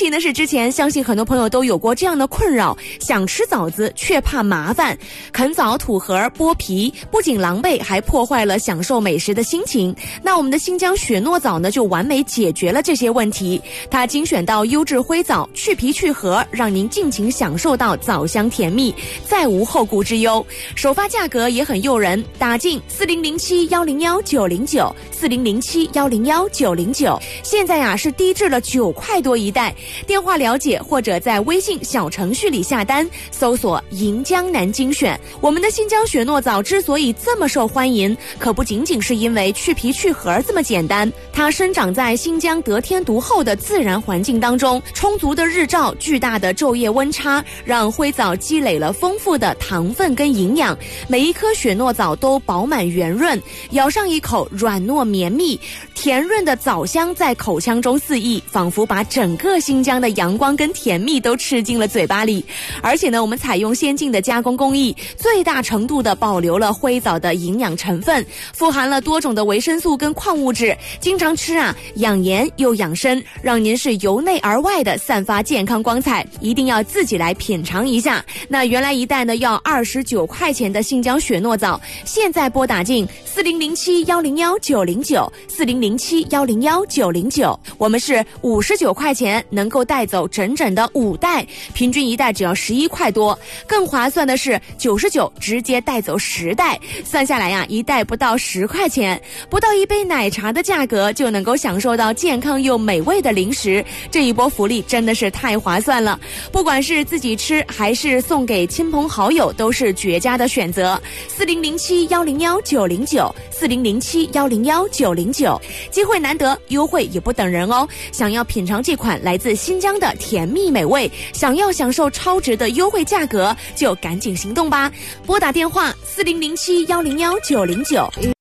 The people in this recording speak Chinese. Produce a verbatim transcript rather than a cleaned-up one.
其呢是之前相信很多朋友都有过这样的困扰，想吃枣子却怕麻烦，啃枣吐核剥皮，不仅狼狈还破坏了享受美食的心情。那我们的新疆雪糯枣呢就完美解决了这些问题，它精选到优质灰枣，去皮去核，让您尽情享受到枣香甜蜜，再无后顾之忧。首发价格也很诱人，打进四零零七幺零幺九零九四零零七幺零幺九零九，现在呀是低至了九块多一袋。电话了解或者在微信小程序里下单，搜索银江南精选。我们的新疆雪糯枣之所以这么受欢迎，可不仅仅是因为去皮去核这么简单，它生长在新疆得天独厚的自然环境当中，充足的日照，巨大的昼夜温差，让灰枣积累了丰富的糖分跟营养，每一颗雪糯枣都饱满圆润，咬上一口软糯绵密，甜润的枣香在口腔中四溢，仿佛把整个新疆的阳光跟甜蜜都吃进了嘴巴里。而且呢，我们采用先进的加工工艺，最大程度的保留了灰枣的营养成分，富含了多种的维生素跟矿物质，经常吃啊，养颜又养生，让您是由内而外的散发健康光彩。一定要自己来品尝一下。那原来一袋呢要二十九块钱的新疆雪糯枣，现在拨打进四零零七幺零幺九零九四零零七幺零幺九零九，我们是五十九块钱能够带走整整的五袋，平均一袋只要十一块多。更划算的是九十九直接带走十袋，算下来呀、啊，一袋不到十块钱，不到一杯奶茶的价格就能够享受到健康又美味的零食，这一波福利真的是太划算了。不管是自己吃还是送给亲朋好友，都是绝佳的选择。四零零七幺零幺九零九四零零七幺零幺九零九，机会难得，优惠也不等人哦。想要品尝这款来自新疆的甜蜜美味，想要享受超值的优惠价格，就赶紧行动吧！拨打电话四零零七幺零幺九零九。